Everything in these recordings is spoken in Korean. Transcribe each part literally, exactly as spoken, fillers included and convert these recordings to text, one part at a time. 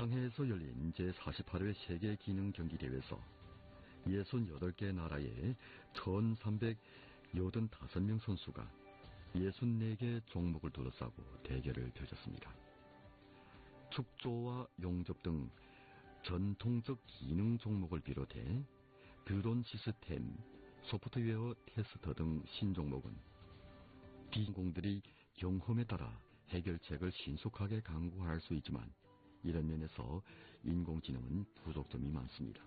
상해에서 열린 제사십팔 회 세계기능경기대회에서 육십팔 개 나라의 천삼백팔십오 명 선수가 육십사 개 종목을 둘러싸고 대결을 펼쳤습니다. 축조와 용접 등 전통적 기능 종목을 비롯해 드론 시스템, 소프트웨어 테스터 등 신종목은 비전공들이 경험에 따라 해결책을 신속하게 강구할 수 있지만 이런 면에서 인공지능은 부족점이 많습니다.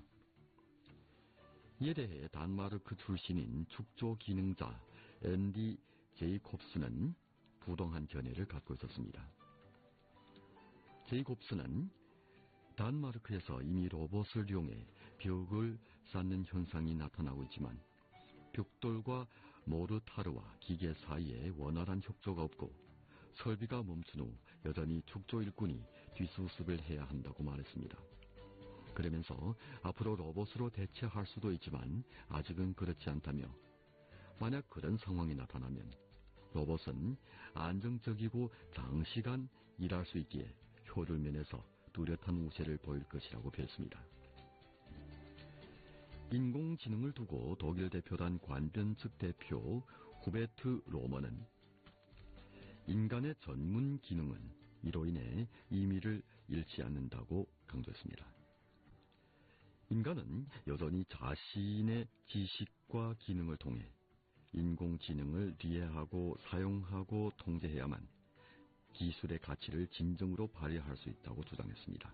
이에 대해 단마르크 출신인 축조 기능자 앤디 제이콥스는 부동한 견해를 갖고 있었습니다. 제이콥스는 단마르크에서 이미 로봇을 이용해 벽을 쌓는 현상이 나타나고 있지만 벽돌과 모르타르와 기계 사이에 원활한 협조가 없고 설비가 멈춘 후 여전히 축조 일꾼이 뒷수습을 해야 한다고 말했습니다. 그러면서 앞으로 로봇으로 대체할 수도 있지만 아직은 그렇지 않다며 만약 그런 상황이 나타나면 로봇은 안정적이고 장시간 일할 수 있기에 효율 면에서 뚜렷한 우세를 보일 것이라고 밝혔습니다. 인공지능을 두고 독일 대표단 관변 측 대표 후베트 로머는 인간의 전문 기능은 이로 인해 의미를 잃지 않는다고 강조했습니다. 인간은 여전히 자신의 지식과 기능을 통해 인공지능을 이해하고 사용하고 통제해야만 기술의 가치를 진정으로 발휘할 수 있다고 주장했습니다.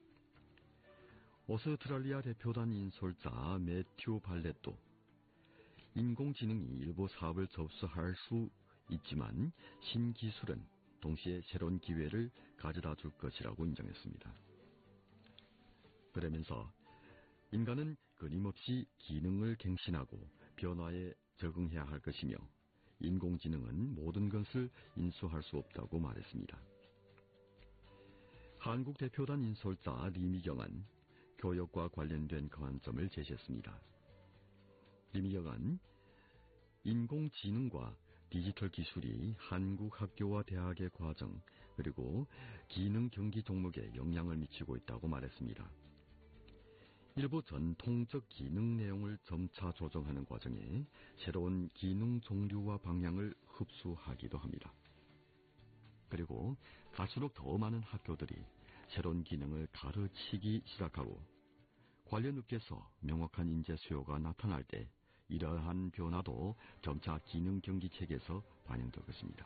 오스트랄리아 대표단 인솔자 매튜 발렛도 인공지능이 일부 사업을 접수할 수 있지만 신기술은 동시에 새로운 기회를 가져다 줄 것이라고 인정했습니다. 그러면서 인간은 끊임없이 기능을 갱신하고 변화에 적응해야 할 것이며 인공지능은 모든 것을 인수할 수 없다고 말했습니다. 한국 대표단 인솔자 리미경은 교육과 관련된 관점을 제시했습니다. 리미경은 인공지능과 디지털 기술이 한국 학교와 대학의 과정 그리고 기능 경기 종목에 영향을 미치고 있다고 말했습니다. 일부 전통적 기능 내용을 점차 조정하는 과정에 새로운 기능 종류와 방향을 흡수하기도 합니다. 그리고 갈수록 더 많은 학교들이 새로운 기능을 가르치기 시작하고 관련 업계에서 명확한 인재 수요가 나타날 때 이러한 변화도 점차 기능 경기 체계에서 반영될 것입니다.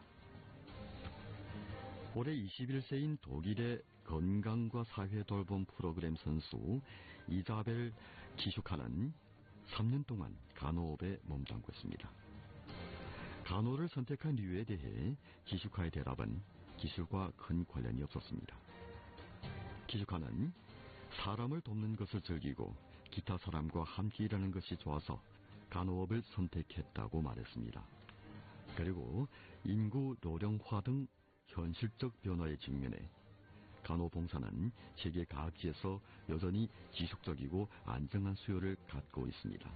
올해 이십일 세인 독일의 건강과 사회 돌봄 프로그램 선수 이자벨 기슈카는 삼 년 동안 간호업에 몸담고 있습니다. 간호를 선택한 이유에 대해 기슈카의 대답은 기술과 큰 관련이 없었습니다. 기슈카는 사람을 돕는 것을 즐기고 기타 사람과 함께 일하는 것이 좋아서 간호업을 선택했다고 말했습니다. 그리고 인구 노령화 등 현실적 변화에 직면해 간호봉사는 세계 각지에서 여전히 지속적이고 안정한 수요를 갖고 있습니다.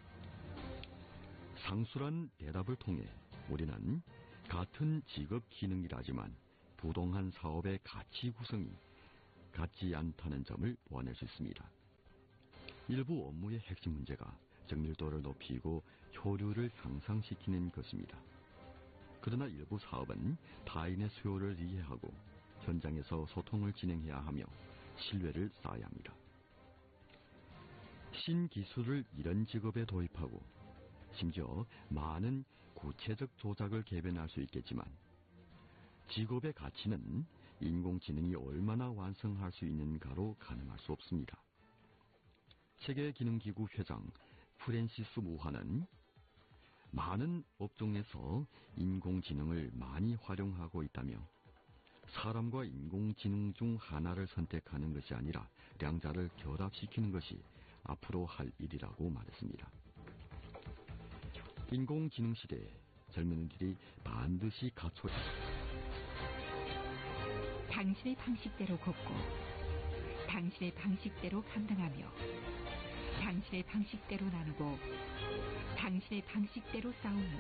상수란 대답을 통해 우리는 같은 직업 기능이라지만 부동한 사업의 가치 구성이 같지 않다는 점을 보완할 수 있습니다. 일부 업무의 핵심 문제가 정밀도를 높이고 효율을 향상시키는 것입니다. 그러나 일부 사업은 타인의 수요를 이해하고 현장에서 소통을 진행해야 하며 신뢰를 쌓아야 합니다. 신기술을 이런 직업에 도입하고 심지어 많은 구체적 조작을 개변할 수 있겠지만 직업의 가치는 인공지능이 얼마나 완성할 수 있는가로 가늠할 수 없습니다. 세계기능기구 회장 프랜시스 무하는 많은 업종에서 인공지능을 많이 활용하고 있다며 사람과 인공지능 중 하나를 선택하는 것이 아니라 양자를 결합시키는 것이 앞으로 할 일이라고 말했습니다. 인공지능 시대에 젊은이들이 반드시 갖춰야 당신의 방식대로 걷고 당신의 방식대로 감당하며 당신의 방식대로 나누고 당신의 방식대로 싸우는